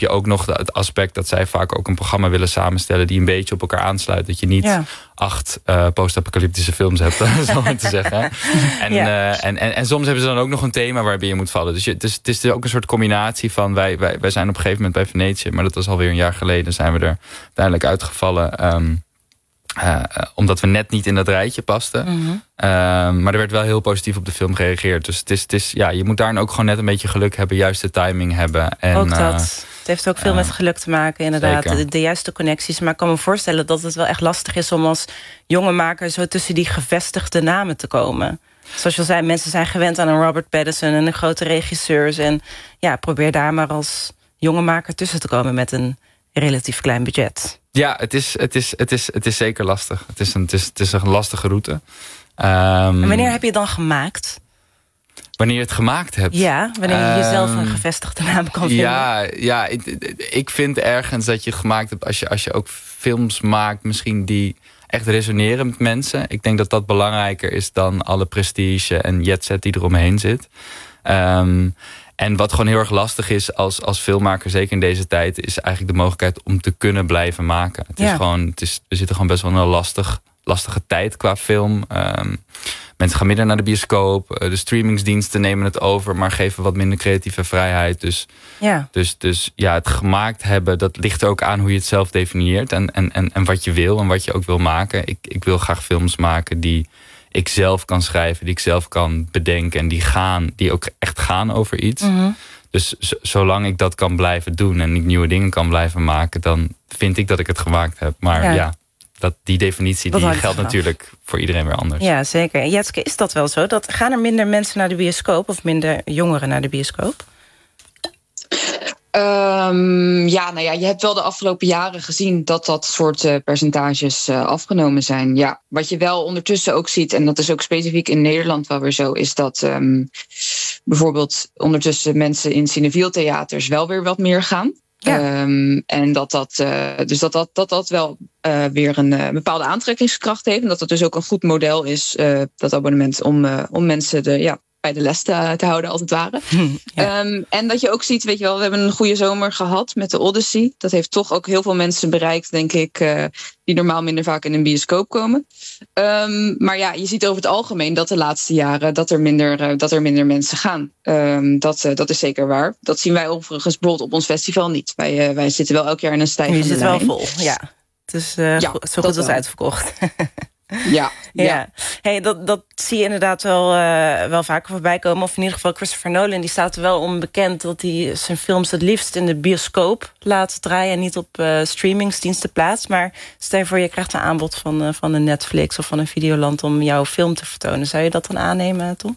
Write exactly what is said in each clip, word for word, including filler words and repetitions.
je ook nog het aspect dat zij vaak ook een programma willen samenstellen die een beetje op elkaar aansluit. Dat je niet ja. acht uh, post-apocalyptische films hebt, zo maar te zeggen. En, ja. uh, en, en, en soms hebben ze dan ook nog een thema waarbij je moet vallen. Dus je, het, is, het is ook een soort combinatie van wij, wij, wij zijn op een gegeven moment bij Venetië, maar dat was alweer een jaar geleden, zijn we er uiteindelijk uitgevallen. Um, Uh, omdat we net niet in dat rijtje pasten. Mm-hmm. uh, maar er werd wel heel positief op de film gereageerd. Dus het is, het is, ja, je moet daar ook gewoon net een beetje geluk hebben. Juiste timing hebben. En, ook dat. Uh, het heeft ook veel uh, met geluk te maken, inderdaad. De, de juiste connecties. Maar ik kan me voorstellen dat het wel echt lastig is om als jonge maker zo tussen die gevestigde namen te komen. Zoals je al zei, mensen zijn gewend aan een Robert Pattinson en een grote regisseurs. En ja, probeer daar maar als jonge maker tussen te komen met een relatief klein budget. Ja, het is, het, is, het, is, het is zeker lastig. Het is een, het is, het is een lastige route. Um, en wanneer heb je het dan gemaakt? Wanneer je het gemaakt hebt? Ja, wanneer je um, jezelf een gevestigde naam kan vinden. Ja, ja ik, ik vind ergens dat je het gemaakt hebt als je, als je ook films maakt misschien die echt resoneren met mensen. Ik denk dat dat belangrijker is dan alle prestige en jetset die eromheen zit. Um, En wat gewoon heel erg lastig is als, als filmmaker, zeker in deze tijd, is eigenlijk de mogelijkheid om te kunnen blijven maken. Het is ja. gewoon, het is, we zitten gewoon best wel in een lastig, lastige tijd qua film. Um, mensen gaan minder naar de bioscoop. De streamingsdiensten nemen het over, maar geven wat minder creatieve vrijheid. Dus ja, dus, dus, ja het gemaakt hebben, dat ligt er ook aan hoe je het zelf definieert. En, en, en, en wat je wil en wat je ook wil maken. Ik, ik wil graag films maken die ik zelf kan schrijven, die ik zelf kan bedenken en die gaan, die ook echt gaan over iets. Mm-hmm. Dus z- zolang ik dat kan blijven doen en ik nieuwe dingen kan blijven maken, dan vind ik dat ik het gemaakt heb. Maar ja, ja dat, die definitie dat die geldt natuurlijk voor iedereen weer anders. Ja, zeker. En Jetske, is dat wel zo? Dat, gaan er minder mensen naar de bioscoop of minder jongeren naar de bioscoop? Um, ja, nou ja, je hebt wel de afgelopen jaren gezien dat dat soort uh, percentages uh, afgenomen zijn. Ja, wat je wel ondertussen ook ziet, en dat is ook specifiek in Nederland wel weer zo, is dat um, bijvoorbeeld ondertussen mensen in cinefieltheaters wel weer wat meer gaan. Ja. Um, en dat dat, uh, dus dat dat, dat, dat wel uh, weer een uh, bepaalde aantrekkingskracht heeft. En dat dat dus ook een goed model is, uh, dat abonnement, om, uh, om mensen de, ja, bij de les te, te houden, als het ware. Ja. Um, en dat je ook ziet, weet je wel, we hebben een goede zomer gehad met de Odyssey. Dat heeft toch ook heel veel mensen bereikt, denk ik, uh, die normaal minder vaak in een bioscoop komen. Um, maar ja, je ziet over het algemeen dat de laatste jaren dat er minder, uh, dat er minder mensen gaan. Um, dat, uh, dat is zeker waar. Dat zien wij overigens bijvoorbeeld op ons festival niet. Wij, uh, wij zitten wel elk jaar in een stijgende lijn. Je zit wel vol, ja. Het is uh, ja, zo goed als uitverkocht. Ja, ja. ja. Hey, dat, dat zie je inderdaad wel, uh, wel vaker voorbij komen. Of in ieder geval Christopher Nolan, die staat er wel onbekend dat hij zijn films het liefst in de bioscoop laat draaien en niet op uh, streamingsdiensten plaatst. Maar stel je voor, je krijgt een aanbod van, uh, van een Netflix of van een Videoland om jouw film te vertonen. Zou je dat dan aannemen, Tom?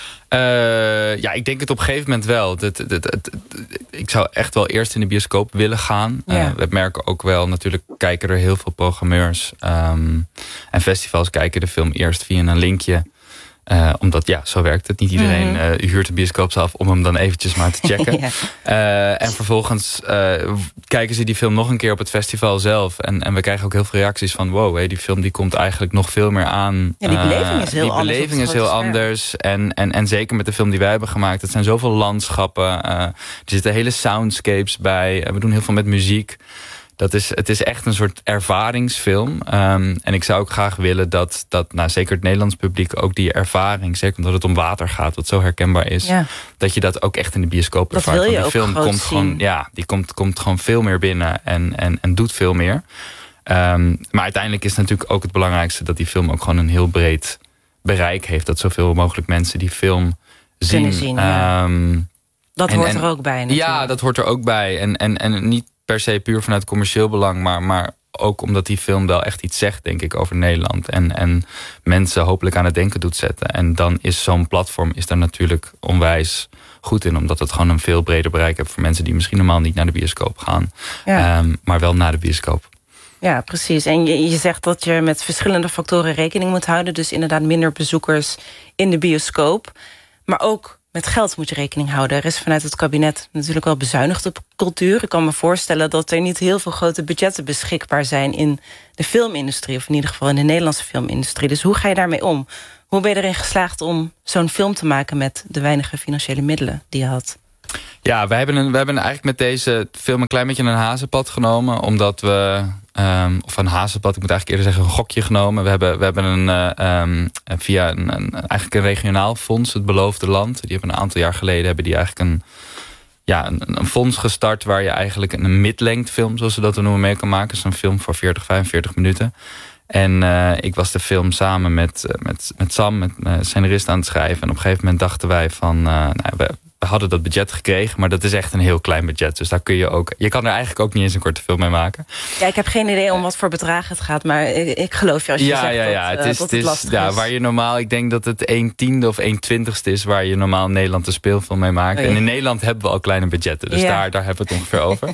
Uh, ja, ik denk het op een gegeven moment wel. Dat, dat, dat, dat, ik zou echt wel eerst in de bioscoop willen gaan. Ja. Uh, we merken ook wel, natuurlijk kijken er heel veel programmeurs. Um, en festivals kijken de film eerst via een linkje. Uh, omdat, ja, zo werkt het. Niet iedereen mm-hmm. uh, huurt de bioscoop af om hem dan eventjes maar te checken. ja. uh, en vervolgens uh, kijken ze die film nog een keer op het festival zelf. En, en we krijgen ook heel veel reacties van, wow, hey, die film die komt eigenlijk nog veel meer aan. Ja, die beleving is heel uh, die anders. beleving is heel anders. En, en, en zeker met de film die wij hebben gemaakt. Het zijn zoveel landschappen. Uh, er zitten hele soundscapes bij. Uh, we doen heel veel met muziek. Dat is, het is echt een soort ervaringsfilm. Um, en ik zou ook graag willen dat, dat nou, zeker het Nederlands publiek ook die ervaring, zeker omdat het om water gaat, wat zo herkenbaar is, ja. dat je dat ook echt in de bioscoop ervaart. Dat wil je Want die ook film komt gewoon, ja, die komt, komt gewoon veel meer binnen en, en, en doet veel meer. Um, maar uiteindelijk is natuurlijk ook het belangrijkste dat die film ook gewoon een heel breed bereik heeft. Dat zoveel mogelijk mensen die film zien. zien ja. um, dat en, hoort en, er ook bij natuurlijk. Ja, dat hoort er ook bij. En, en, en niet per se puur vanuit commercieel belang, maar, maar ook omdat die film wel echt iets zegt, denk ik, over Nederland. En, en mensen hopelijk aan het denken doet zetten. En dan is zo'n platform is daar natuurlijk onwijs goed in, omdat het gewoon een veel breder bereik heeft voor mensen die misschien normaal niet naar de bioscoop gaan. Ja. Um, maar wel naar de bioscoop. Ja, precies. En je, je zegt dat je met verschillende factoren rekening moet houden. Dus inderdaad minder bezoekers in de bioscoop. Maar ook met geld moet je rekening houden. Er is vanuit het kabinet natuurlijk wel bezuinigd op cultuur. Ik kan me voorstellen dat er niet heel veel grote budgetten beschikbaar zijn in de filmindustrie, of in ieder geval in de Nederlandse filmindustrie. Dus hoe ga je daarmee om? Hoe ben je erin geslaagd om zo'n film te maken met de weinige financiële middelen die je had? Ja, we hebben, een, we hebben eigenlijk met deze film een klein beetje een hazenpad genomen. Omdat we, um, of een hazenpad, ik moet eigenlijk eerder zeggen een gokje genomen. We hebben, we hebben een, uh, um, via een, een, eigenlijk een regionaal fonds, het Beloofde Land. Die hebben een aantal jaar geleden hebben die eigenlijk een, ja, een, een fonds gestart waar je eigenlijk een midlength film, zoals ze dat we noemen, mee kan maken. Dus een film voor veertig, vijfenveertig minuten. En uh, ik was de film samen met, uh, met, met Sam, met uh, scenarist aan het schrijven. En op een gegeven moment dachten wij van, uh, nou, we, we hadden dat budget gekregen, maar dat is echt een heel klein budget. Dus daar kun je ook, je kan er eigenlijk ook niet eens een korte film mee maken. Ja, ik heb geen idee om wat voor bedragen het gaat, maar ik, ik geloof je als je ja, zegt ja, ja. dat, Het uh, is, dat het het is, lastig ja, is. waar je normaal, ik denk dat het een tiende of een twintigste is waar je normaal in Nederland een speelfilm mee maakt. Oh, ja. En in Nederland hebben we al kleine budgetten, dus ja. daar, daar hebben we het ongeveer over. uh,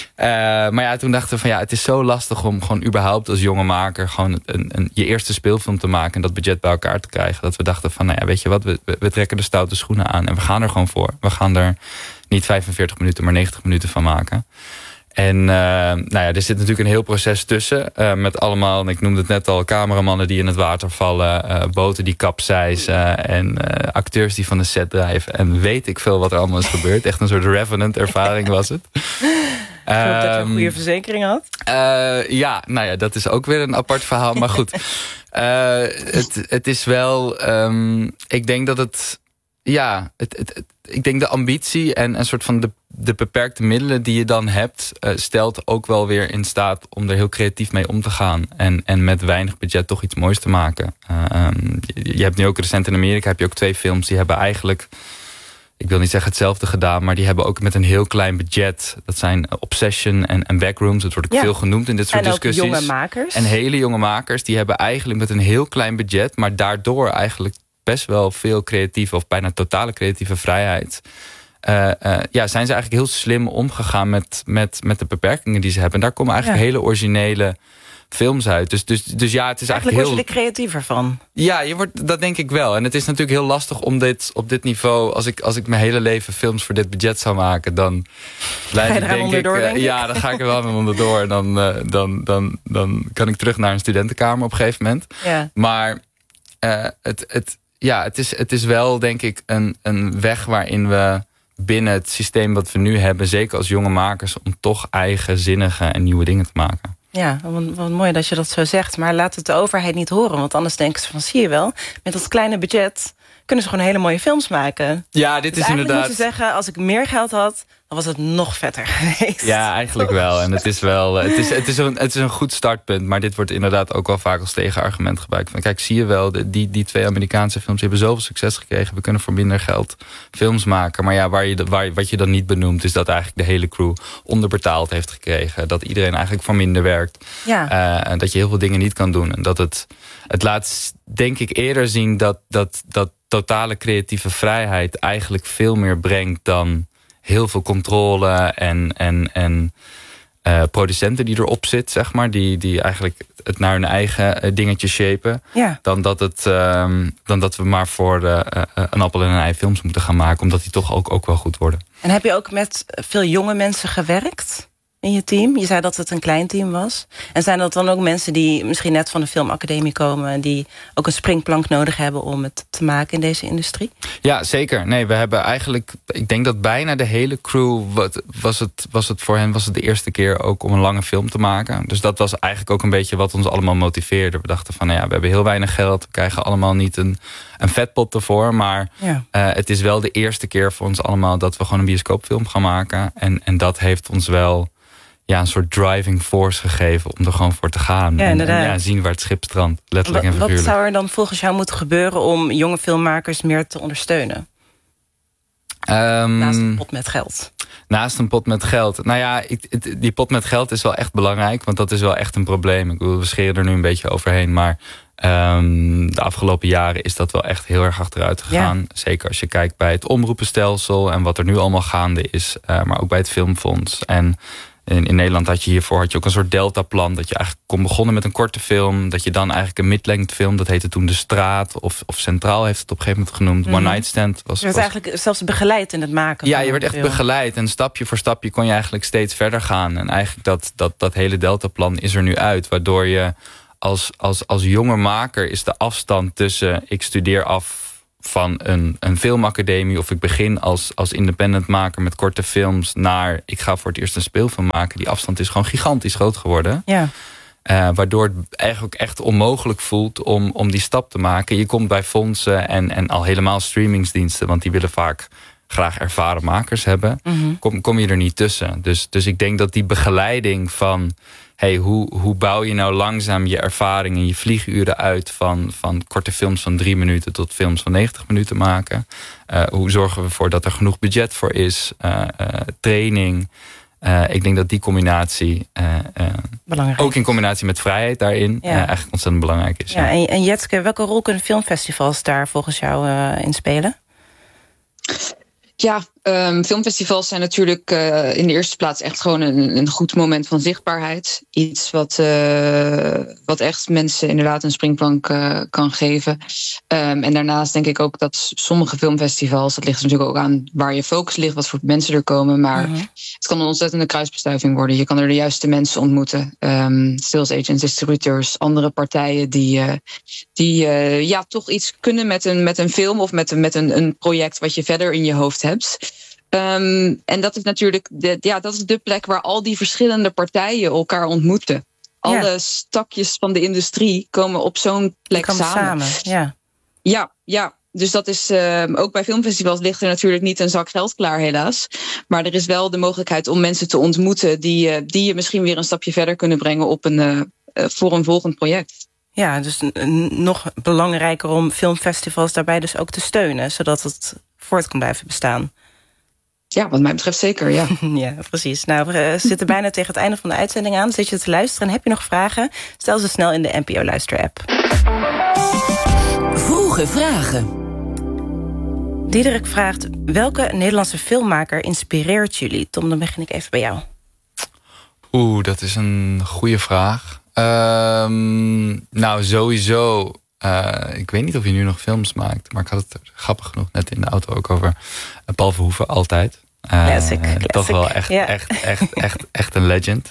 maar ja, toen dachten we van ja, het is zo lastig om gewoon überhaupt als jonge maker gewoon een, een, je eerste speelfilm te maken en dat budget bij elkaar te krijgen. Dat we dachten van nou ja, weet je wat, we, we trekken de stoute schoenen aan en we gaan er gewoon voor. We gaan er niet vijfenveertig minuten, maar negentig minuten van maken. En uh, nou ja, er zit natuurlijk een heel proces tussen. Uh, met allemaal, en ik noemde het net al, cameramannen die in het water vallen. Uh, boten die kapseizen. En uh, acteurs die van de set drijven. En weet ik veel wat er allemaal is gebeurd. Echt een soort Revenant ervaring was het. Ik hoop dat je een goede verzekering had. Uh, ja, nou ja, dat is ook weer een apart verhaal. Maar goed, uh, het, het is wel... Um, ik denk dat het... Ja, het, het, het, ik denk de ambitie en een soort van de, de beperkte middelen die je dan hebt, uh, stelt ook wel weer in staat om er heel creatief mee om te gaan. En, en met weinig budget toch iets moois te maken. Uh, um, je, je hebt nu ook recent in Amerika heb je ook twee films die hebben eigenlijk, ik wil niet zeggen hetzelfde gedaan, maar die hebben ook met een heel klein budget. Dat zijn Obsession en, en Backrooms. Dat wordt ook ja. veel genoemd in dit soort en discussies. En ook jonge makers. En hele jonge makers, die hebben eigenlijk met een heel klein budget, maar daardoor eigenlijk best wel veel creatieve of bijna totale creatieve vrijheid. Uh, uh, ja, zijn ze eigenlijk heel slim omgegaan met, met, met de beperkingen die ze hebben. En daar komen eigenlijk ja. hele originele films uit. Dus, dus, dus ja, het is eigenlijk, eigenlijk heel... word je er creatiever van. Ja, je wordt, dat denk ik wel. En het is natuurlijk heel lastig om dit op dit niveau... Als ik, als ik mijn hele leven films voor dit budget zou maken, dan blijf ik denk ik... Uh, ja, dan ga ik er wel mee onderdoor. En dan, uh, dan, dan, dan kan ik terug naar een studentenkamer op een gegeven moment. Ja. Maar uh, het... het Ja, het is, het is wel, denk ik, een, een weg waarin we binnen het systeem wat we nu hebben, zeker als jonge makers, om toch eigenzinnige en nieuwe dingen te maken. Ja, wat, wat mooi dat je dat zo zegt. Maar laat het de overheid niet horen. Want anders denken ze van, zie je wel, met dat kleine budget kunnen ze gewoon hele mooie films maken. Ja, dit dus is inderdaad... moet je zeggen, als ik meer geld had, dan was het nog vetter geweest. Ja, eigenlijk wel. En het is wel, het is, het is een, het is een goed startpunt. Maar dit wordt inderdaad ook wel vaak als tegenargument gebruikt. Van, kijk, zie je wel, die, die twee Amerikaanse films hebben zoveel succes gekregen. We kunnen voor minder geld films maken. Maar ja, waar je, waar, wat je dan niet benoemt, is dat eigenlijk de hele crew onderbetaald heeft gekregen. Dat iedereen eigenlijk voor minder werkt. Ja. Uh, en dat je heel veel dingen niet kan doen. En dat het, het laat, denk ik, eerder zien dat, dat, dat totale creatieve vrijheid eigenlijk veel meer brengt dan heel veel controle en, en, en uh, producenten die erop zit, zeg maar. Die, die eigenlijk het naar hun eigen uh, dingetje shapen. Ja. Dan, dat het, um, dan dat we maar voor uh, uh, een appel en een ei films moeten gaan maken. Omdat die toch ook, ook wel goed worden. En heb je ook met veel jonge mensen gewerkt in je team? Je zei dat het een klein team was. En zijn dat dan ook mensen die misschien net van de filmacademie komen en die ook een springplank nodig hebben om het te maken in deze industrie? Ja, zeker. Nee, we hebben eigenlijk, ik denk dat bijna de hele crew, wat, was, het, was het voor hen was het de eerste keer ook om een lange film te maken. Dus dat was eigenlijk ook een beetje wat ons allemaal motiveerde. We dachten van, nou ja, we hebben heel weinig geld. We krijgen allemaal niet een, een vetpot ervoor. Maar ja. uh, het is wel de eerste keer voor ons allemaal dat we gewoon een bioscoopfilm gaan maken. En, en dat heeft ons wel ja, een soort driving force gegeven om er gewoon voor te gaan. Ja, en, en ja, zien zien waar het schip strandt. Letterlijk en figuurlijk. Wat zou er dan volgens jou moeten gebeuren om jonge filmmakers meer te ondersteunen? Um, naast een pot met geld. Naast een pot met geld. Nou ja, ik, het, die pot met geld is wel echt belangrijk. Want dat is wel echt een probleem. Ik bedoel, we scheren er nu een beetje overheen. Maar um, de afgelopen jaren is dat wel echt heel erg achteruit gegaan. Ja. Zeker als je kijkt bij het omroepenstelsel en wat er nu allemaal gaande is. Uh, maar ook bij het Filmfonds. En In, in Nederland had je hiervoor had je ook een soort deltaplan. Dat je eigenlijk kon begonnen met een korte film. Dat je dan eigenlijk een midlength film. Dat heette toen De Straat. Of, of Centraal heeft het op een gegeven moment genoemd. Mm. One Night Stand. Was, je werd was... eigenlijk zelfs begeleid in het maken. Ja, van je werd echt film. begeleid. En stapje voor stapje kon je eigenlijk steeds verder gaan. En eigenlijk dat, dat, dat hele deltaplan is er nu uit. Waardoor je als, als, als jonge maker is de afstand tussen ik studeer af van een, een filmacademie, of ik begin als, als independent maker met korte films, naar ik ga voor het eerst een speelfilm maken. Die afstand is gewoon gigantisch groot geworden. Ja. Uh, waardoor het eigenlijk echt onmogelijk voelt om, om die stap te maken. Je komt bij fondsen en, en al helemaal streamingsdiensten, want die willen vaak graag ervaren makers hebben. Mm-hmm. Kom, kom je er niet tussen. Dus, dus ik denk dat die begeleiding van hey, hoe, hoe bouw je nou langzaam je ervaring en je vlieguren uit van, van korte films van drie minuten tot films van negentig minuten maken. Uh, hoe zorgen we ervoor dat er genoeg budget voor is, uh, uh, training. Uh, ik denk dat die combinatie, uh, uh, ook in combinatie met vrijheid daarin, ja. uh, eigenlijk ontzettend belangrijk is. Ja, ja. En, en Jetske, welke rol kunnen filmfestivals daar volgens jou uh, in spelen? Ja, um, filmfestivals zijn natuurlijk uh, in de eerste plaats echt gewoon een, een goed moment van zichtbaarheid. Iets wat, uh, wat echt mensen inderdaad een springplank uh, kan geven. Um, en daarnaast denk ik ook dat sommige filmfestivals, dat ligt natuurlijk ook aan waar je focus ligt, wat voor mensen er komen. Maar uh-huh. het kan een ontzettende kruisbestuiving worden. Je kan er de juiste mensen ontmoeten. Um, sales agents, distributeurs, andere partijen die, uh, die uh, ja, toch iets kunnen met een, met een film of met, een, met een, een project wat je verder in je hoofd hebt. Um, en dat is natuurlijk de, ja, dat is de plek waar al die verschillende partijen elkaar ontmoeten. Alle ja. stakjes van de industrie komen op zo'n plek samen. samen. Ja. Ja, ja. Dus dat is uh, ook bij filmfestivals ligt er natuurlijk niet een zak geld klaar, helaas. Maar er is wel de mogelijkheid om mensen te ontmoeten die, uh, die je misschien weer een stapje verder kunnen brengen op een, uh, uh, voor een volgend project. Ja, dus n- nog belangrijker om filmfestivals daarbij dus ook te steunen, zodat het voort kan blijven bestaan. Ja, wat mij betreft zeker, ja. Ja, precies. Nou, we zitten bijna tegen het einde van de uitzending aan. Zit je te luisteren en heb je nog vragen? Stel ze snel in de N P O-luister-app. Vroege vragen. Diederik vraagt, welke Nederlandse filmmaker inspireert jullie? Tom, dan begin ik even bij jou. Oeh, dat is een goede vraag. Um, nou, sowieso. Uh, ik weet niet of je nu nog films maakt, maar ik had het er grappig genoeg net in de auto ook over. Uh, Paul Verhoeven, altijd. Uh, classic, classic. Toch wel echt, ja. echt, echt, echt, echt een legend.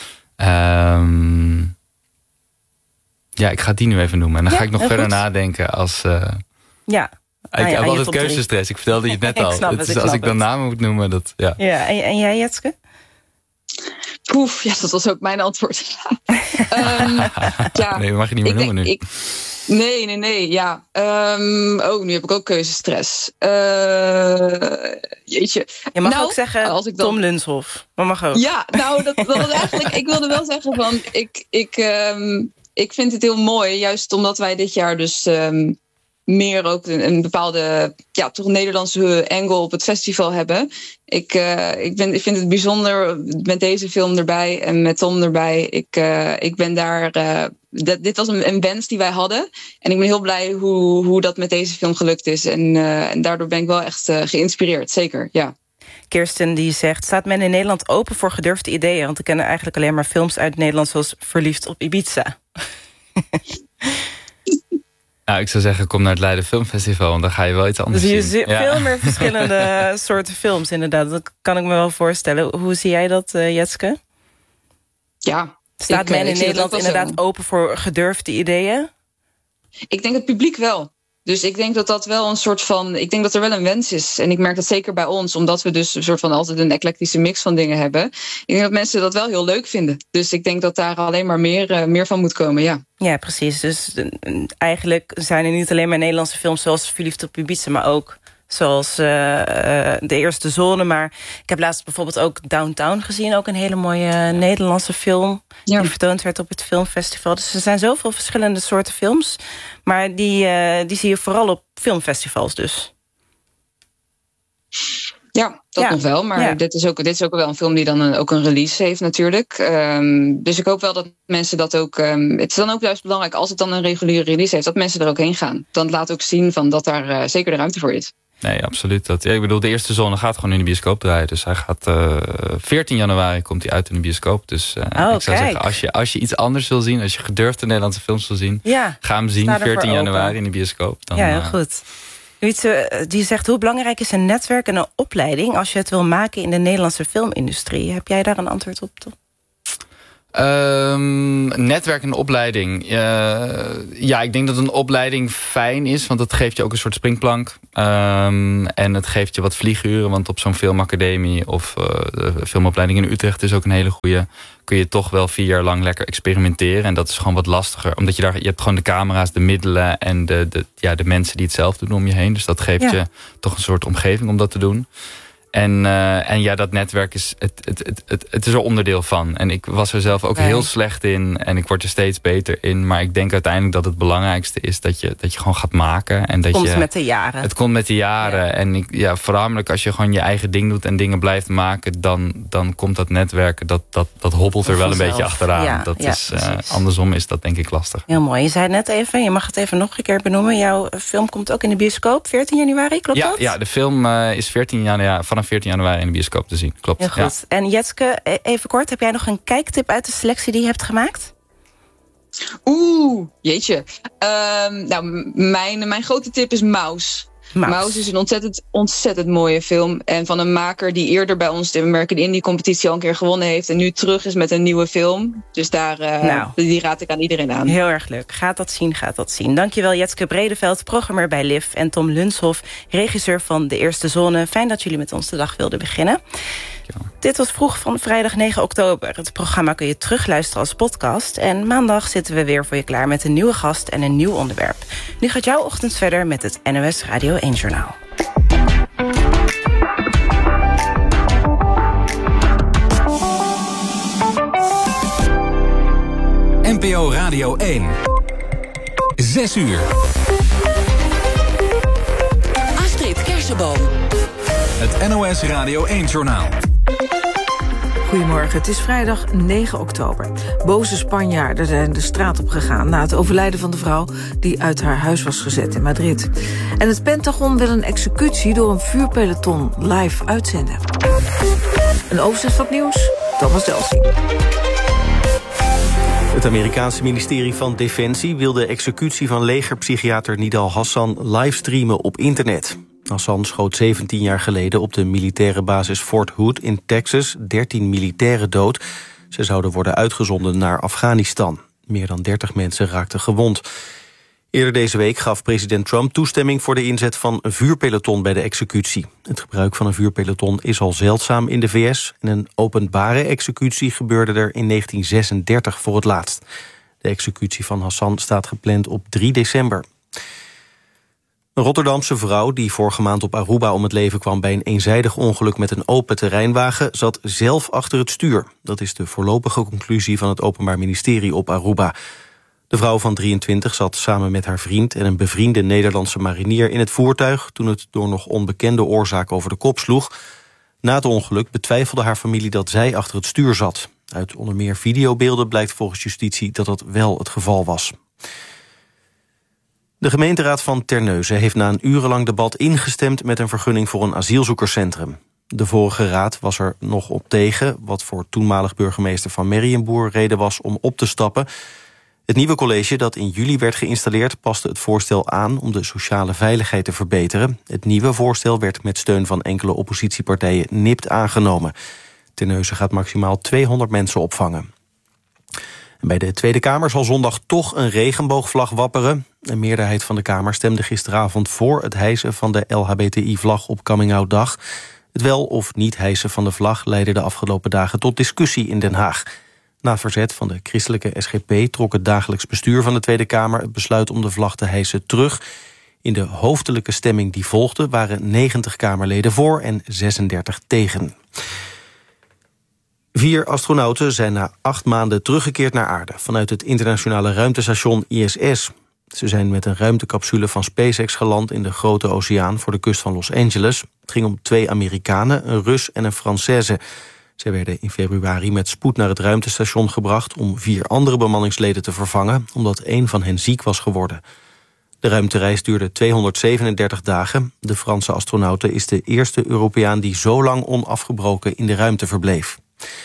Um, ja, ik ga die nu even noemen. En dan ja, ga ik nog verder goed. nadenken als... Uh, ja. Ik ah, ja, heb altijd keuzestress. Ik vertelde je het net al. ik het, het is, als ik dan het. namen moet noemen, dat... Ja, ja en, en jij, Jetske? Poef, ja, dat was ook mijn antwoord. um, ja, nee, dat mag je niet meer ik noemen denk, nu. Ik, nee, nee, nee, ja. Um, oh, nu heb ik ook keuzestress. Uh, jeetje. Je mag nou, ook zeggen als ik dan... Tom Lunshoff. Dat mag ook. Ja, nou, dat, dat was eigenlijk... ik wilde wel zeggen van... Ik, ik, um, ik vind het heel mooi, juist omdat wij dit jaar dus... Um, meer ook een, een bepaalde, ja, toch een Nederlandse angle op het festival hebben. Ik, uh, ik, ben, ik vind het bijzonder met deze film erbij en met Tom erbij. Ik, uh, ik ben daar... Uh, d- dit was een, een wens die wij hadden. En ik ben heel blij hoe, hoe dat met deze film gelukt is. En, uh, en daardoor ben ik wel echt uh, geïnspireerd, zeker, ja. Kirsten die zegt, staat men in Nederland open voor gedurfde ideeën? Want ik ken eigenlijk alleen maar films uit Nederland zoals Verliefd op Ibiza. Nou, ik zou zeggen, kom naar het Leiden Filmfestival, want dan ga je wel iets anders zien. zien. Dus je ziet ja. veel meer verschillende soorten films, inderdaad. Dat kan ik me wel voorstellen. Hoe zie jij dat, uh, Jetske? Ja. Staat ik, men in ik Nederland inderdaad zo. open voor gedurfde ideeën? Ik denk het publiek wel. Dus ik denk dat dat wel een soort van... Ik denk dat er wel een wens is. En ik merk dat zeker bij ons. Omdat we dus een soort van altijd een eclectische mix van dingen hebben. Ik denk dat mensen dat wel heel leuk vinden. Dus ik denk dat daar alleen maar meer, uh, meer van moet komen, ja. Ja, precies. Dus uh, eigenlijk zijn er niet alleen maar Nederlandse films zoals Verliefd op Ibiza, maar ook zoals uh, uh, De Eerste Zone. Maar ik heb laatst bijvoorbeeld ook Downtown gezien. Ook een hele mooie uh, Nederlandse film. Ja. Die vertoond werd op het filmfestival. Dus er zijn zoveel verschillende soorten films. Maar die, uh, die zie je vooral op filmfestivals dus. Ja, dat ja. nog wel. Maar ja. dit, is ook, dit is ook wel een film die dan een, ook een release heeft natuurlijk. Um, dus ik hoop wel dat mensen dat ook... Um, het is dan ook juist belangrijk als het dan een reguliere release heeft, dat mensen er ook heen gaan. Dan laat ook zien van dat daar uh, zeker de ruimte voor is. Nee, absoluut. Dat, ja, ik bedoel, De Eerste Zone gaat gewoon in de bioscoop draaien. Dus hij gaat uh, veertien januari komt hij uit in de bioscoop. Dus uh, oh, ik zou kijk. zeggen, als je, als je iets anders wil zien, als je gedurfde Nederlandse films wil zien, ja, ga hem zien veertien januari in de bioscoop. Dan, ja, heel uh, goed. Wietse, die zegt, hoe belangrijk is een netwerk en een opleiding als je het wil maken in de Nederlandse filmindustrie? Heb jij daar een antwoord op, Tom? Um, netwerk en opleiding. Uh, ja, ik denk dat een opleiding fijn is, want dat geeft je ook een soort springplank. Um, en het geeft je wat vlieguren, want op zo'n filmacademie of uh, de filmopleiding in Utrecht is ook een hele goede. Kun je toch wel vier jaar lang lekker experimenteren. En dat is gewoon wat lastiger, omdat je daar je hebt gewoon de camera's, de middelen en de, de, ja, de mensen die het zelf doen om je heen. Dus dat geeft ja. je toch een soort omgeving om dat te doen. En, uh, en ja, dat netwerk is, het, het, het, het, het is er onderdeel van. En ik was er zelf ook nee. heel slecht in. En ik word er steeds beter in. Maar ik denk uiteindelijk dat het belangrijkste is dat je, dat je gewoon gaat maken. En dat het komt je, met de jaren. Het komt met de jaren. Ja. En ik, ja, voornamelijk als je gewoon je eigen ding doet en dingen blijft maken, dan, dan komt dat netwerken, dat, dat, dat hobbelt er wel een beetje achteraan. Ja, dat ja, is, uh, andersom is dat denk ik lastig. Heel mooi. Je zei net even, je mag het even nog een keer benoemen. Jouw film komt ook in de bioscoop, veertien januari, klopt ja, dat? Ja, de film uh, is veertien januari, vanaf veertien januari in de bioscoop te zien. Klopt. Heel goed. Ja. En Jetske, even kort, heb jij nog een kijktip uit de selectie die je hebt gemaakt? Oeh, jeetje. Um, nou, mijn, mijn grote tip is Maus. Maus is een ontzettend, ontzettend mooie film. En van een maker die eerder bij ons de American Indie competitie al een keer gewonnen heeft. En nu terug is met een nieuwe film. Dus daar, uh, nou, die raad ik aan iedereen aan. Heel erg leuk. Gaat dat zien, gaat dat zien. Dankjewel Jetske Bredeveld, programmeur bij L I F. En Tom Lunshoff, regisseur van De Eerste Zone. Fijn dat jullie met ons de dag wilden beginnen. Ja. Dit was Vroeg van vrijdag negen oktober. Het programma kun je terugluisteren als podcast. En maandag zitten we weer voor je klaar met een nieuwe gast en een nieuw onderwerp. Nu gaat jouw ochtend verder met het N O S Radio één Journaal. N P O Radio één. Zes uur. Astrid Kersenboom. Het N O S Radio één Journaal. Goedemorgen, het is vrijdag negen oktober. Boze Spanjaarden zijn de straat op gegaan na het overlijden van de vrouw die uit haar huis was gezet in Madrid. En het Pentagon wil een executie door een vuurpeloton live uitzenden. Een overzicht van het nieuws, Thomas Delsing. Het Amerikaanse ministerie van Defensie wil de executie van legerpsychiater Nidal Hassan livestreamen op internet. Hassan schoot zeventien jaar geleden op de militaire basis Fort Hood in Texas dertien militairen dood. Ze zouden worden uitgezonden naar Afghanistan. Meer dan dertig mensen raakten gewond. Eerder deze week gaf president Trump toestemming voor de inzet van een vuurpeloton bij de executie. Het gebruik van een vuurpeloton is al zeldzaam in de V S en een openbare executie gebeurde er in negentien zesendertig voor het laatst. De executie van Hassan staat gepland op drie december. Een Rotterdamse vrouw die vorige maand op Aruba om het leven kwam bij een eenzijdig ongeluk met een open terreinwagen zat zelf achter het stuur. Dat is de voorlopige conclusie van het Openbaar Ministerie op Aruba. De vrouw van drieëntwintig zat samen met haar vriend en een bevriende Nederlandse marinier in het voertuig toen het door nog onbekende oorzaak over de kop sloeg. Na het ongeluk betwijfelde haar familie dat zij achter het stuur zat. Uit onder meer videobeelden blijkt volgens justitie dat dat wel het geval was. De gemeenteraad van Terneuzen heeft na een urenlang debat ingestemd met een vergunning voor een asielzoekerscentrum. De vorige raad was er nog op tegen, wat voor toenmalig burgemeester Van Merrienboer reden was om op te stappen. Het nieuwe college dat in juli werd geïnstalleerd paste het voorstel aan om de sociale veiligheid te verbeteren. Het nieuwe voorstel werd met steun van enkele oppositiepartijen nipt aangenomen. Terneuzen gaat maximaal tweehonderd mensen opvangen. Bij de Tweede Kamer zal zondag toch een regenboogvlag wapperen. Een meerderheid van de Kamer stemde gisteravond voor het hijsen van de L H B T I-vlag op Coming-out Dag. Het wel of niet hijsen van de vlag leidde de afgelopen dagen tot discussie in Den Haag. Na verzet van de christelijke S G P trok het dagelijks bestuur van de Tweede Kamer het besluit om de vlag te hijsen terug. In de hoofdelijke stemming die volgde waren negentig Kamerleden voor en zesendertig tegen. Vier astronauten zijn na acht maanden teruggekeerd naar aarde vanuit het internationale ruimtestation I S S. Ze zijn met een ruimtecapsule van SpaceX geland in de Grote Oceaan voor de kust van Los Angeles. Het ging om twee Amerikanen, een Rus en een Française. Zij werden in februari met spoed naar het ruimtestation gebracht om vier andere bemanningsleden te vervangen, omdat één van hen ziek was geworden. De ruimtereis duurde tweehonderdzevenendertig dagen. De Franse astronaute is de eerste Europeaan die zo lang onafgebroken in de ruimte verbleef.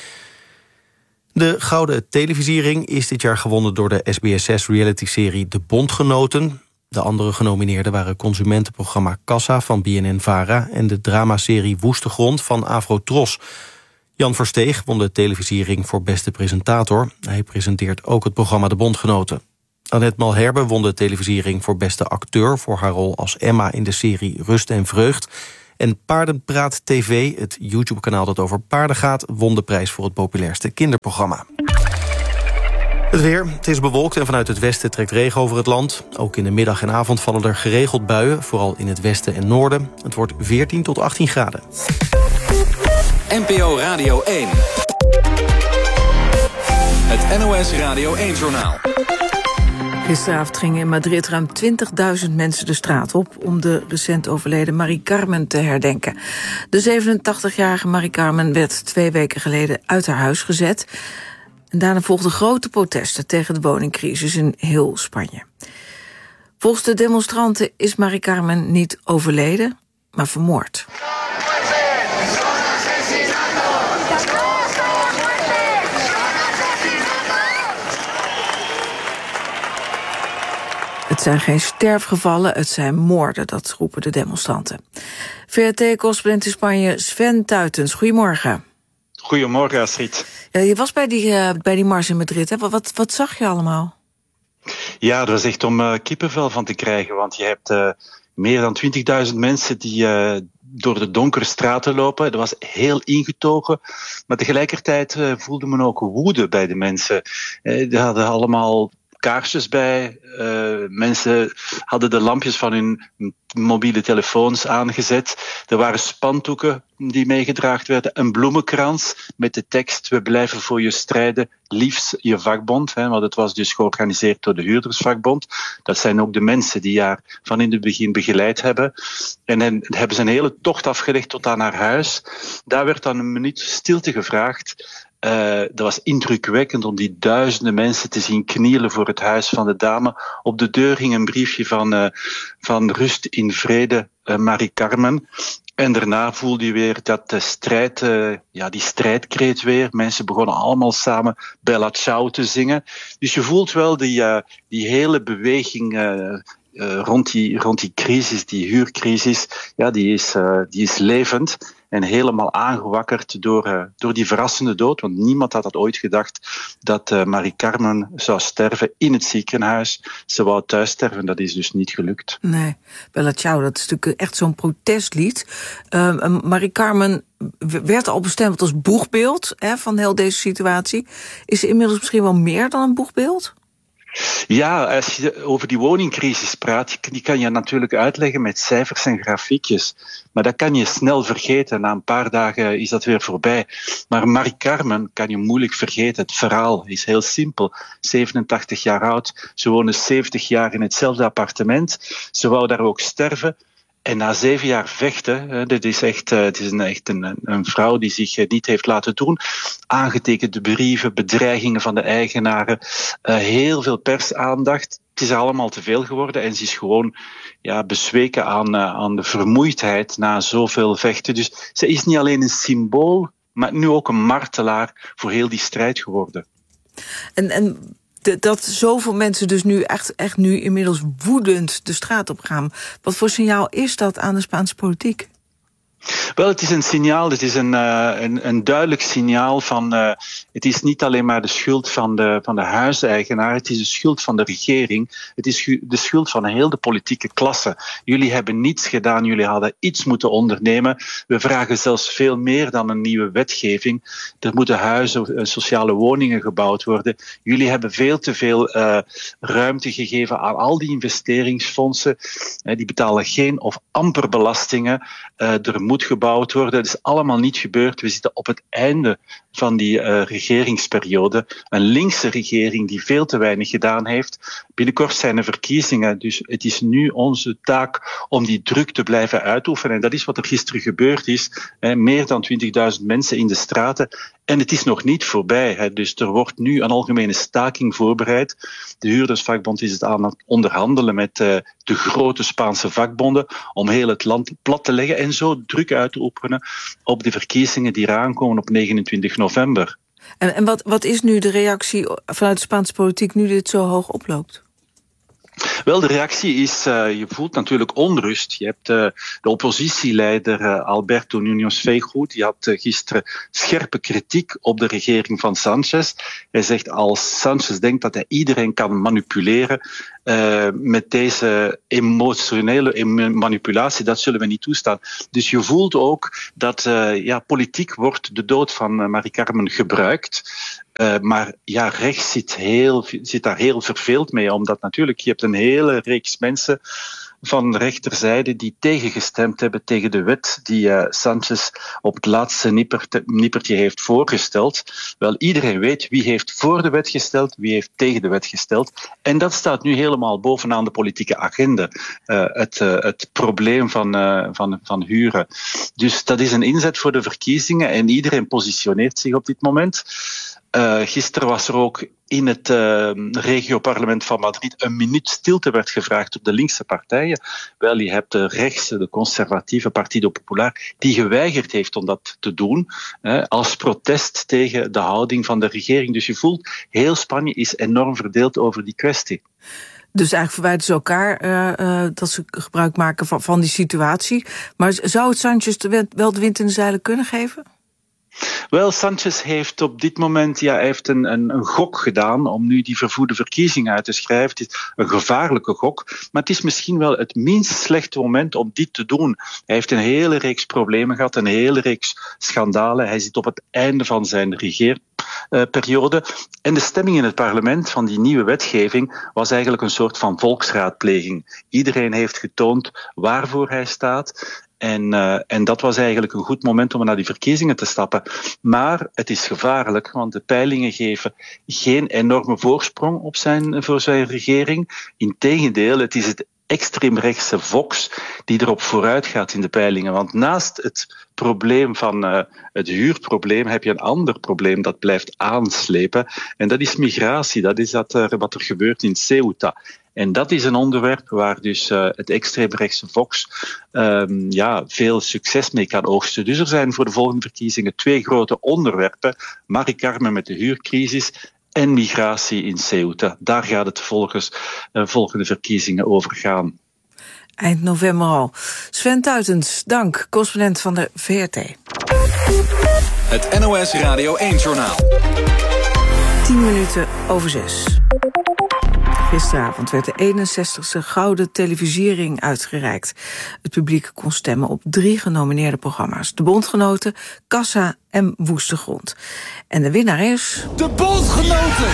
De Gouden Televisiering is dit jaar gewonnen door de S B S zes reality-serie De Bondgenoten. De andere genomineerden waren consumentenprogramma Kassa van B N N Vara en de dramaserie Woeste Grond van Afro Tros. Jan Versteeg won de televisiering voor beste presentator. Hij presenteert ook het programma De Bondgenoten. Annette Malherbe won de televisiering voor beste acteur... voor haar rol als Emma in de serie Rust en Vreugd. En Paardenpraat T V, het YouTube-kanaal dat over paarden gaat... won de prijs voor het populairste kinderprogramma. Het weer, het is bewolkt en vanuit het westen trekt regen over het land. Ook in de middag en avond vallen er geregeld buien, vooral in het westen en noorden. Het wordt veertien tot achttien graden. N P O Radio één. Het N O S Radio één-journaal. Gisteravond gingen in Madrid ruim twintigduizend mensen de straat op... om de recent overleden Mari Carmen te herdenken. De zevenentachtigjarige Mari Carmen werd twee weken geleden uit haar huis gezet. En daarna volgden grote protesten tegen de woningcrisis in heel Spanje. Volgens de demonstranten is Mari Carmen niet overleden, maar vermoord. Het zijn geen sterfgevallen, het zijn moorden, dat roepen de demonstranten. V R T-correspondent in Spanje, Sven Tuitens, goedemorgen. Goedemorgen, Astrid. Ja, je was bij die, uh, bij die mars in Madrid, hè? Wat, wat, wat zag je allemaal? Ja, er was echt om uh, kippenvel van te krijgen, want je hebt uh, meer dan twintigduizend mensen die uh, door de donkere straten lopen. Dat was heel ingetogen, maar tegelijkertijd uh, voelde men ook woede bij de mensen. Uh, die hadden allemaal kaarsjes bij. Uh, mensen hadden de lampjes van hun mobiele telefoons aangezet. Er waren spandoeken die meegedraagd werden. Een bloemenkrans met de tekst: we blijven voor je strijden, liefst je vakbond. Hè, want het was dus georganiseerd door de huurdersvakbond. Dat zijn ook de mensen die haar van in het begin begeleid hebben. En hen, hebben ze een hele tocht afgelegd tot aan haar huis. Daar werd dan een minuut stilte gevraagd. Uh, dat was indrukwekkend om die duizenden mensen te zien knielen voor het huis van de dame. Op de deur hing een briefje van, uh, van rust in vrede, uh, Mari Carmen. En daarna voelde je weer dat de strijd, uh, ja, die strijdkreet weer. Mensen begonnen allemaal samen Bella Ciao te zingen. Dus je voelt wel die, uh, die hele beweging uh, uh, rond, die, rond die crisis, die huurcrisis. Ja, die is, uh, die is levend. En helemaal aangewakkerd door, uh, door die verrassende dood. Want niemand had dat ooit gedacht dat uh, Mari Carmen zou sterven in het ziekenhuis. Ze wou thuis sterven, dat is dus niet gelukt. Nee, Bella Ciao, dat is natuurlijk echt zo'n protestlied. Uh, Mari Carmen werd al bestempeld als boegbeeld, hè, van heel deze situatie. Is ze inmiddels misschien wel meer dan een boegbeeld? Ja, als je over die woningcrisis praat, die kan je natuurlijk uitleggen met cijfers en grafiekjes. Maar dat kan je snel vergeten. Na een paar dagen is dat weer voorbij. Maar Mari Carmen kan je moeilijk vergeten. Het verhaal is heel simpel. zevenentachtig jaar oud. Ze woonde zeventig jaar in hetzelfde appartement. Ze wou daar ook sterven. En na zeven jaar vechten, dit is echt, het is een, echt een, een vrouw die zich niet heeft laten doen, aangetekende brieven, bedreigingen van de eigenaren, uh, heel veel persaandacht. Het is allemaal te veel geworden en ze is gewoon ja, bezweken aan, uh, aan de vermoeidheid na zoveel vechten. Dus ze is niet alleen een symbool, maar nu ook een martelaar voor heel die strijd geworden. En... en... dat zoveel mensen dus nu echt, echt nu inmiddels woedend de straat op gaan. Wat voor signaal is dat aan de Spaanse politiek? Wel, het is een signaal, het is een, uh, een, een duidelijk signaal van... Uh, het is niet alleen maar de schuld van de, van de huiseigenaar, het is de schuld van de regering, het is de schuld van heel de politieke klasse. Jullie hebben niets gedaan, jullie hadden iets moeten ondernemen. We vragen zelfs veel meer dan een nieuwe wetgeving. Er moeten huizen, sociale woningen gebouwd worden. Jullie hebben veel te veel uh, ruimte gegeven aan al die investeringsfondsen. Uh, die betalen geen of amper belastingen. Uh, er moet gebouwd worden. Dat is allemaal niet gebeurd. We zitten op het einde van die uh, regeringsperiode. Een linkse regering die veel te weinig gedaan heeft. Binnenkort zijn er verkiezingen, dus het is nu onze taak om die druk te blijven uitoefenen. En dat is wat er gisteren gebeurd is. Hè, meer dan twintigduizend mensen in de straten. En het is nog niet voorbij. Hè. Dus er wordt nu een algemene staking voorbereid. De huurdersvakbond is het aan het onderhandelen met uh, de grote Spaanse vakbonden om heel het land plat te leggen en zo druk uit te oefenen op de verkiezingen die eraan komen op negenentwintig november. En, en wat, wat is nu de reactie vanuit de Spaanse politiek nu dit zo hoog oploopt? Wel, de reactie is, uh, je voelt natuurlijk onrust. Je hebt uh, de oppositieleider uh, Alberto Núñez Feijóo, die had uh, gisteren scherpe kritiek op de regering van Sanchez. Hij zegt, als Sanchez denkt dat hij iedereen kan manipuleren uh, met deze emotionele manipulatie, dat zullen we niet toestaan. Dus je voelt ook dat uh, ja, politiek wordt de dood van uh, Mari-Carmen gebruikt. Uh, maar ja, rechts zit, heel, zit daar heel verveeld mee, omdat natuurlijk je hebt een hele reeks mensen van de rechterzijde die tegengestemd hebben tegen de wet die uh, Sanchez op het laatste nippert, nippertje heeft voorgesteld. Wel, iedereen weet wie heeft voor de wet gesteld, wie heeft tegen de wet gesteld. En dat staat nu helemaal bovenaan de politieke agenda. Uh, het, uh, het probleem van, uh, van, van huren. Dus dat is een inzet voor de verkiezingen en iedereen positioneert zich op dit moment. Uh, gisteren was er ook in het uh, regioparlement van Madrid een minuut stilte werd gevraagd op de linkse partijen. Wel, je hebt de rechtse, de conservatieve Partido Popular, die geweigerd heeft om dat te doen, hè, als protest tegen de houding van de regering. Dus je voelt, heel Spanje is enorm verdeeld over die kwestie. Dus eigenlijk verwijten ze elkaar uh, uh, dat ze gebruik maken van, van die situatie. Maar zou het Sanchez de wind, wel de wind in de zeilen kunnen geven? Wel, Sanchez heeft op dit moment ja, hij heeft een, een, een gok gedaan om nu die vervoerde verkiezingen uit te schrijven. Het is een gevaarlijke gok, maar het is misschien wel het minst slechte moment om dit te doen. Hij heeft een hele reeks problemen gehad, een hele reeks schandalen. Hij zit op het einde van zijn regeerperiode. En de stemming in het parlement van die nieuwe wetgeving was eigenlijk een soort van volksraadpleging. Iedereen heeft getoond waarvoor hij staat. En, uh, en dat was eigenlijk een goed moment om naar die verkiezingen te stappen. Maar het is gevaarlijk, want de peilingen geven geen enorme voorsprong op zijn, voor zijn regering. Integendeel, het is het extreemrechtse Vox die erop vooruit gaat in de peilingen. Want naast het probleem van uh, het huurprobleem heb je een ander probleem dat blijft aanslepen. En dat is migratie. Dat is dat er, wat er gebeurt in Ceuta. En dat is een onderwerp waar dus uh, het extreemrechtse Vox um, ja, veel succes mee kan oogsten. Dus er zijn voor de volgende verkiezingen twee grote onderwerpen. Mari-Carmen met de huurcrisis en migratie in Ceuta. Daar gaat het volgens de uh, volgende verkiezingen over gaan. Eind november al. Sven Tuitens, dank, correspondent van de V R T. Het N O S Radio één-journaal. Tien minuten over zes. Gisteravond werd de eenenzestigste Gouden Televisiering uitgereikt. Het publiek kon stemmen op drie genomineerde programma's. De Bondgenoten, Kassa en Woeste Grond. En de winnaar is... De Bondgenoten!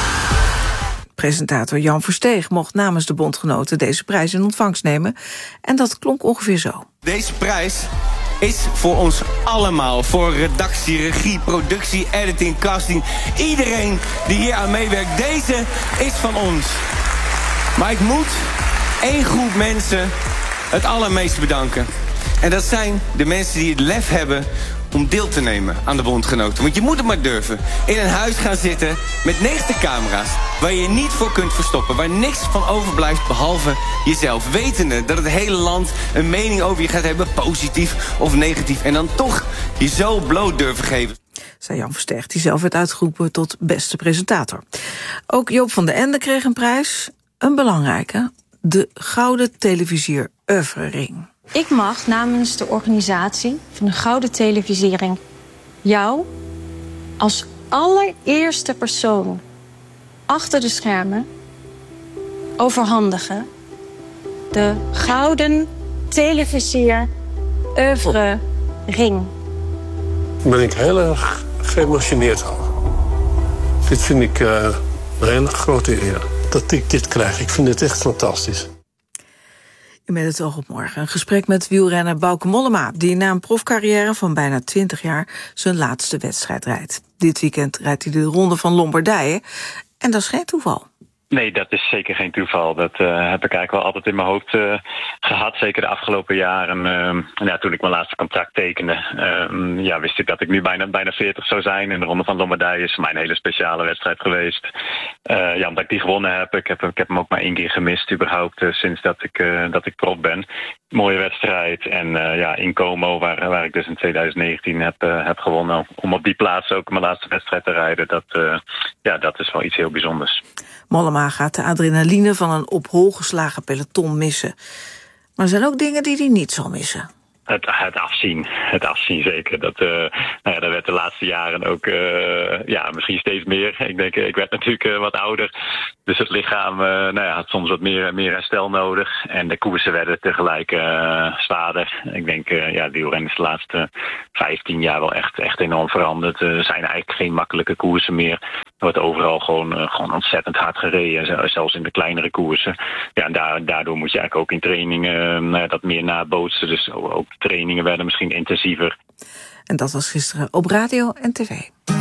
Presentator Jan Versteeg mocht namens de Bondgenoten deze prijs in ontvangst nemen. En dat klonk ongeveer zo. Deze prijs is voor ons allemaal. Voor redactie, regie, productie, editing, casting. Iedereen die hier aan meewerkt. Deze is van ons. Maar ik moet één groep mensen het allermeest bedanken. En dat zijn de mensen die het lef hebben om deel te nemen aan de Bondgenoten. Want je moet het maar durven. In een huis gaan zitten met negentig camera's... waar je je niet voor kunt verstoppen. Waar niks van overblijft behalve jezelf. Wetende dat het hele land een mening over je gaat hebben... positief of negatief. En dan toch je zo bloot durven geven. Zei Jan Versteeg, die zelf werd uitgeroepen tot beste presentator. Ook Joop van den Ende kreeg een prijs. Een belangrijke. De Gouden Televisier Oeuvrering. Ik mag namens de organisatie van de Gouden Televisiering jou als allereerste persoon achter de schermen overhandigen de Gouden Televisier Oeuvrering. Daar ben ik heel erg geëmotioneerd over. Dit vind ik uh, een hele grote eer dat ik dit krijg. Ik vind het echt fantastisch. Met het oog op morgen. Een gesprek met wielrenner Bauke Mollema, die na een profcarrière van bijna twintig jaar zijn laatste wedstrijd rijdt. Dit weekend rijdt hij de Ronde van Lombardije. En dat is geen toeval. Nee, dat is zeker geen toeval. Dat uh, heb ik eigenlijk wel altijd in mijn hoofd uh, gehad. Zeker de afgelopen jaren. Uh, ja, toen ik mijn laatste contract tekende, uh, ja, wist ik dat ik nu bijna, bijna veertig zou zijn. En de Ronde van Lombardije is voor mij een hele speciale wedstrijd geweest. Uh, ja, omdat ik die gewonnen heb. Ik heb, ik heb hem ook maar één keer gemist, überhaupt, uh, sinds dat ik, uh, dat ik prof ben. Mooie wedstrijd. En uh, ja, in Como, waar, waar ik dus in twintig negentien heb, uh, heb gewonnen. Om op die plaats ook mijn laatste wedstrijd te rijden. Dat, uh, ja, dat is wel iets heel bijzonders. Mollema gaat de adrenaline van een op hol geslagen peloton missen. Maar er zijn ook dingen die hij niet zal missen. Het, het afzien, het afzien zeker. Dat, uh, nou ja, dat werd de laatste jaren ook, uh, ja, misschien steeds meer. Ik denk, ik werd natuurlijk uh, wat ouder, dus het lichaam uh, nou ja, had soms wat meer, meer herstel nodig. En de koersen werden tegelijk uh, zwaarder. Ik denk, uh, ja, de wielrennen is de laatste vijftien jaar wel echt, echt enorm veranderd. Er zijn eigenlijk geen makkelijke koersen meer. Er wordt overal gewoon, uh, gewoon ontzettend hard gereden, zelfs in de kleinere koersen. Ja, en daar, daardoor moet je eigenlijk ook in trainingen uh, dat meer nabootsen. Dus ook trainingen werden misschien intensiever. En dat was gisteren op radio en tv.